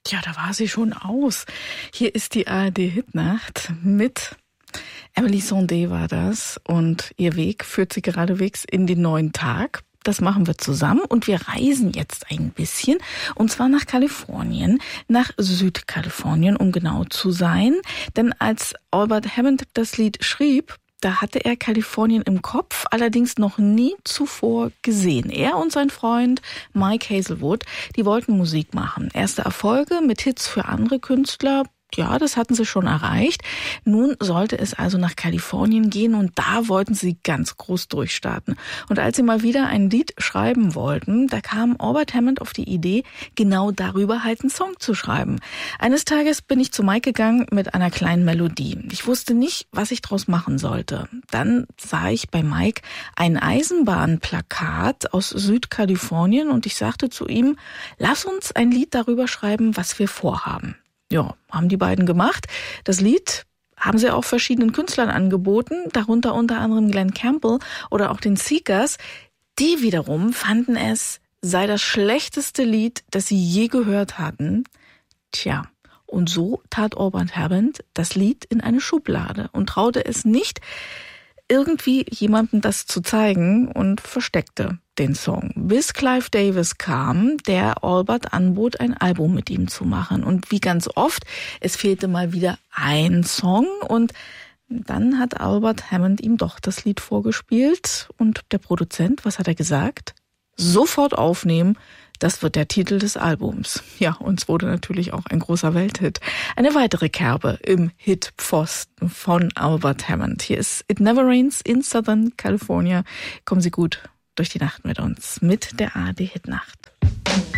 Ja, da war sie schon aus. Hier ist die ARD-Hitnacht mit Emily Sandé war das und ihr Weg führt sie geradewegs in den neuen Tag. Das machen wir zusammen und wir reisen jetzt ein bisschen und zwar nach Kalifornien, nach Südkalifornien, um genau zu sein. Denn als Albert Hammond das Lied schrieb, da hatte er Kalifornien im Kopf, allerdings noch nie zuvor gesehen. Er und sein Freund Mike Hazelwood, die wollten Musik machen. Erste Erfolge mit Hits für andere Künstler, ja, das hatten sie schon erreicht. Nun sollte es also nach Kalifornien gehen und da wollten sie ganz groß durchstarten. Und als sie mal wieder ein Lied schreiben wollten, da kam Albert Hammond auf die Idee, genau darüber halt einen Song zu schreiben. Eines Tages bin ich zu Mike gegangen mit einer kleinen Melodie. Ich wusste nicht, was ich draus machen sollte. Dann sah ich bei Mike ein Eisenbahnplakat aus Südkalifornien und ich sagte zu ihm, lass uns ein Lied darüber schreiben, was wir vorhaben. Ja, haben die beiden gemacht. Das Lied haben sie auch verschiedenen Künstlern angeboten, darunter unter anderem Glenn Campbell oder auch den Seekers. Die wiederum fanden es sei das schlechteste Lied, das sie je gehört hatten. Tja, und so tat Albert Hammond das Lied in eine Schublade und traute es nicht, irgendwie jemandem das zu zeigen und versteckte den Song. Bis Clive Davis kam, der Albert anbot, ein Album mit ihm zu machen. Und wie ganz oft, es fehlte mal wieder ein Song und dann hat Albert Hammond ihm doch das Lied vorgespielt und der Produzent, was hat er gesagt? Sofort aufnehmen, das wird der Titel des Albums. Ja, und es wurde natürlich auch ein großer Welthit. Eine weitere Kerbe im Hitpfosten von Albert Hammond. Hier ist It Never Rains in Southern California. Kommen Sie gut durch die Nacht mit uns, mit der ARD Hitnacht.